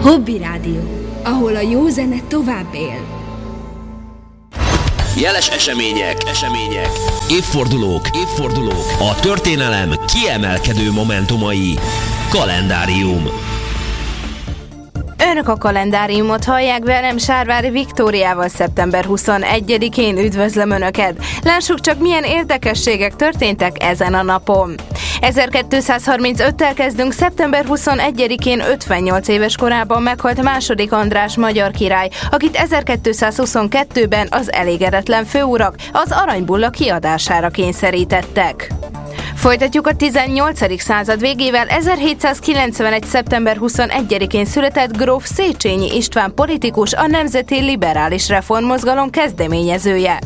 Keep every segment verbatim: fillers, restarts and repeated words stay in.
Hobby Rádió, ahol a jó zene tovább él. Jeles események, események, évfordulók, évfordulók, a történelem kiemelkedő momentumai. Kalendárium. Önök a kalendáriumot hallják, velem Sárvári Viktóriával szeptember huszonegyedikén üdvözlöm Önöket. Lássuk csak, milyen érdekességek történtek ezen a napon. ezerkétszázharmincöttel kezdünk. Szeptember huszonegyedikén ötvennyolc éves korában meghalt második András magyar király, akit ezerkétszázhuszonkettőben az elégedetlen főurak az aranybulla kiadására kényszerítettek. Folytatjuk a tizennyolcadik század végével. ezerhétszázkilencvenegy. szeptember huszonegyedikén született gróf Széchenyi István politikus, a Nemzeti Liberális Reformmozgalom kezdeményezője.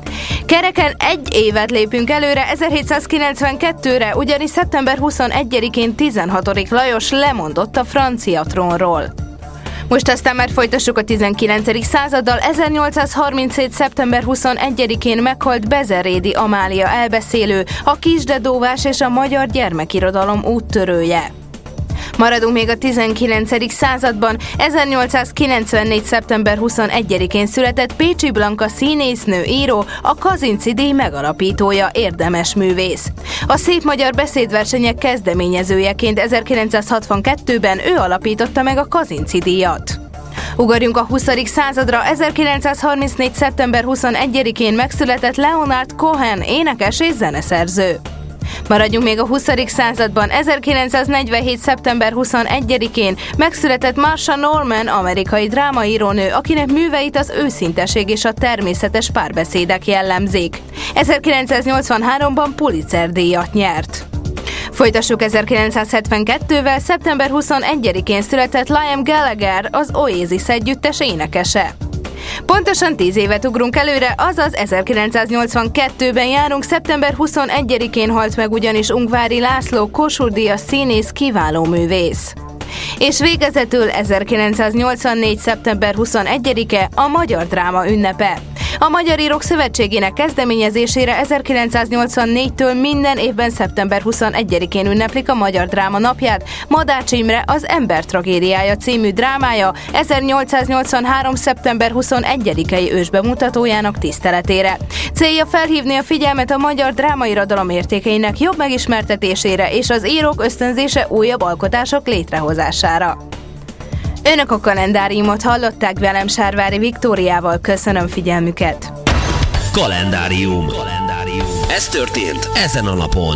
Kereken egy évet lépünk előre, ezerhétszázkilencvenkettőre, ugyanis szeptember huszonegyedikén tizenhatodik Lajos lemondott a francia trónról. Most aztán már folytassuk a tizenkilencedik századdal. ezernyolcszázharminchét. szeptember huszonegyedikén meghalt Bezerédi Amália elbeszélő, a kisdedóvás és a magyar gyermekirodalom úttörője. Maradunk még a tizenkilencedik században. ezernyolcszázkilencvennégy. szeptember huszonegyedikén született Pécsi Blanka színésznő, író, a Kazinczy-díj megalapítója, érdemes művész. A Szép Magyar Beszédversenyek kezdeményezőjeként ezerkilencszázhatvankettőben ő alapította meg a Kazinczy-díjat. Ugorjunk a huszadik századra. ezerkilencszázharmincnégy. szeptember huszonegyedikén megszületett Leonard Cohen, énekes és zeneszerző. Maradjunk még a huszadik században. ezerkilencszáznegyvenhét. szeptember huszonegyedikén megszületett Marsha Norman, amerikai drámaírónő, akinek műveit az őszinteség és a természetes párbeszédek jellemzik. ezerkilencszáznyolcvanháromban Pulitzer-díjat nyert. Folytassuk ezerkilencszázhetvenkettővel. szeptember huszonegyedikén született Liam Gallagher, az Oasis együttes énekese. Pontosan tíz évet ugrunk előre, azaz ezerkilencszáznyolcvankettőben járunk. Szeptember huszonegyedikén halt meg ugyanis Ungvári László, Kossuth-díjas színész, kiváló művész. És végezetül ezerkilencszáznyolcvannégy. szeptember huszonegyedike a Magyar Dráma ünnepe. A Magyar Írók Szövetségének kezdeményezésére ezerkilencszáznyolcvannégytől minden évben szeptember huszonegyedikén ünneplik a Magyar Dráma napját. Madács Imre Az ember tragédiája című drámája ezernyolcszáznyolcvanhárom. szeptember huszonegyedikei ősbemutatójának tiszteletére. Célja felhívni a figyelmet a magyar drámairodalom értékeinek jobb megismertetésére és az írók ösztönzése újabb alkotások létrehozására. Önök a kalendáriumot hallották, velem Sárvári Viktóriával. Köszönöm figyelmüket. Kalendárium. Kalendárium. Ez történt ezen a napon.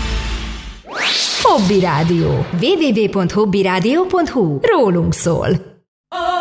Hobby Rádió. double-u double-u double-u pont hobby rádió pont hu. Rólunk szól.